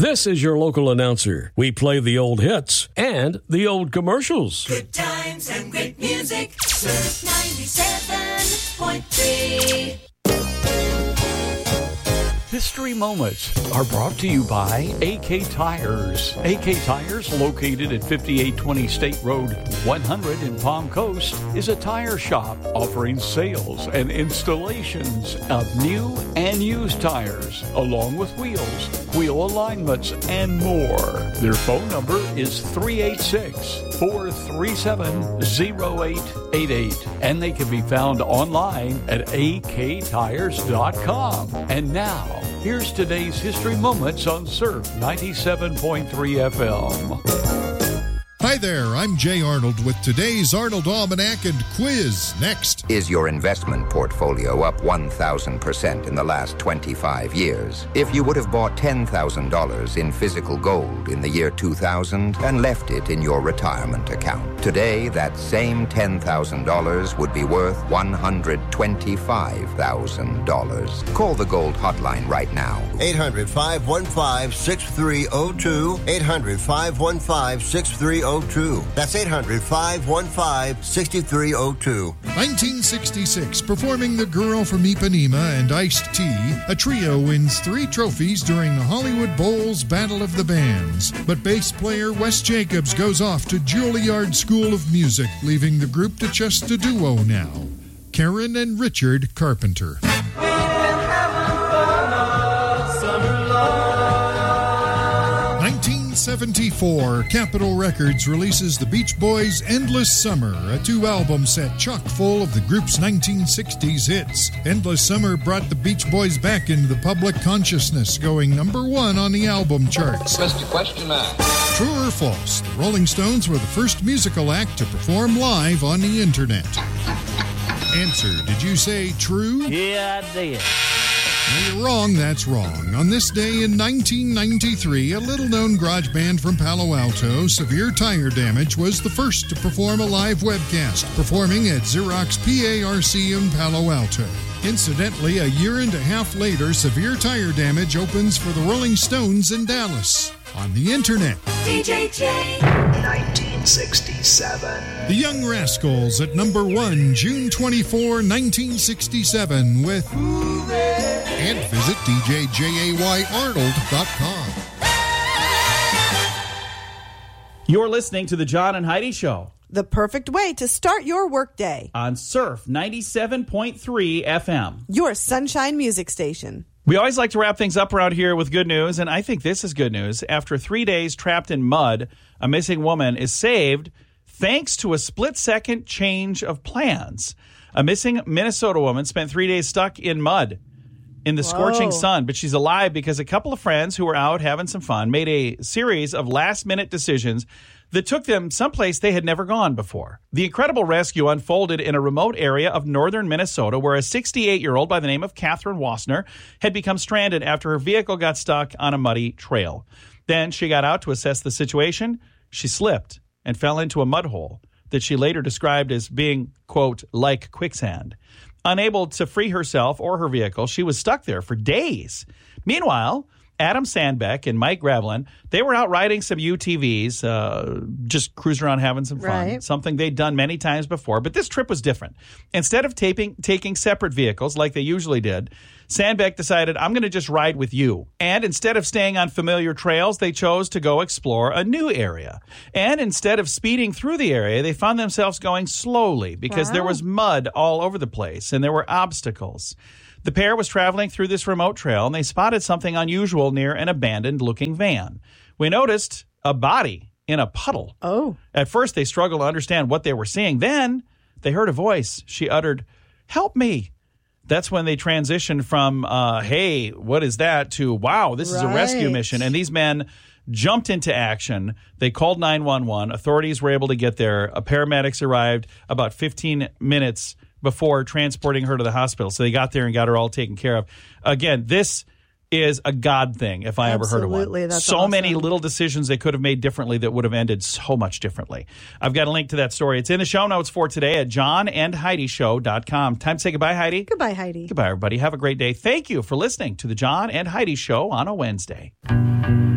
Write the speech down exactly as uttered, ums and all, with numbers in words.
This is your local announcer. We play the old hits and the old commercials. Good times and great music. Surf ninety-seven point three. History Moments are brought to you by A K Tires. A K Tires, located at fifty-eight twenty State Road one hundred in Palm Coast, is a tire shop offering sales and installations of new and used tires, along with wheels, wheel alignments, and more. Their phone number is three eight six, four three seven, zero eight eight eight, and they can be found online at a k tires dot com. And now, here's today's History Moments on Surf ninety-seven point three F M. Hi there, I'm Jay Arnold with today's Arnold Almanac and quiz. Next. Is your investment portfolio up one thousand percent in the last twenty-five years? If you would have bought ten thousand dollars in physical gold in the year two thousand and left it in your retirement account, today that same ten thousand dollars would be worth one hundred twenty-five thousand dollars. Call the Gold Hotline right now. eight hundred, five one five, six three zero two. eight hundred, five one five, six three zero two. That's eight hundred, five one five, six three zero two. nineteen sixty-six, performing The Girl from Ipanema and Iced-T, a trio wins three trophies during the Hollywood Bowl's Battle of the Bands. But bass player Wes Jacobs goes off to Juilliard School of Music, leaving the group to just a duo now. Karen and Richard Carpenter. nineteen seventy-four, Capitol Records releases the Beach Boys' Endless Summer, a two-album set chock full of the group's nineteen sixties hits. Endless Summer brought the Beach Boys back into the public consciousness, going number one on the album charts. Question nine. True or false, the Rolling Stones were the first musical act to perform live on the internet? Answer, did you say true? Yeah, I did. No, you're wrong, that's wrong. On this day in nineteen ninety-three, a little-known garage band from Palo Alto, Severe Tire Damage, was the first to perform a live webcast, performing at Xerox P A R C in Palo Alto. Incidentally, a year and a half later, Severe Tire Damage opens for the Rolling Stones in Dallas. On the internet. D J J. nineteen sixty-seven. The Young Rascals at number one, June twenty-fourth, nineteen sixty-seven, with and visit d j jay arnold dot com. You're listening to the John and Heidi Show The perfect way to start your workday. on Surf ninety-seven point three F M. Your sunshine music station. We always like to wrap things up around here with good news, and I think this is good news. After three days trapped in mud, a missing woman is saved thanks to a split-second change of plans. A missing Minnesota woman spent three days stuck in mud in the scorching Whoa. sun, but she's alive because a couple of friends who were out having some fun made a series of last-minute decisions that took them someplace they had never gone before. The incredible rescue unfolded in a remote area of northern Minnesota where a sixty-eight-year-old by the name of Catherine Wassner had become stranded after her vehicle got stuck on a muddy trail. Then she got out to assess the situation. She slipped and fell into a mud hole that she later described as being, quote, like quicksand. Unable to free herself or her vehicle, she was stuck there for days. Meanwhile, Adam Sandbeck and Mike Gravelin, they were out riding some U T Vs, uh, just cruising around having some fun, Right. something they'd done many times before. But this trip was different. Instead of taping, taking separate vehicles like they usually did, Sandbeck decided, I'm going to just ride with you. And instead of staying on familiar trails, they chose to go explore a new area. And instead of speeding through the area, they found themselves going slowly because there Wow. was mud all over the place and there were obstacles. The pair was traveling through this remote trail, and they spotted something unusual near an abandoned-looking van. We noticed a body in a puddle. Oh. At first, they struggled to understand what they were seeing. Then they heard a voice. She uttered, "Help me." That's when they transitioned from, uh, hey, what is that, to, wow, this is a rescue Right. mission. And these men jumped into action. They called nine one one. Authorities were able to get there. Uh, paramedics arrived about fifteen minutes before transporting her to the hospital. So they got there and got her all taken care of. Again, this is a God thing, if I ever heard of Absolutely, one. that's so many awesome. little decisions they could have made differently that would have ended so much differently. I've got a link to that story. It's in the show notes for today at john and heidi show dot com. Time to say goodbye, Heidi. Goodbye, Heidi. Goodbye, everybody. Have a great day. Thank you for listening to the John and Heidi Show on a Wednesday.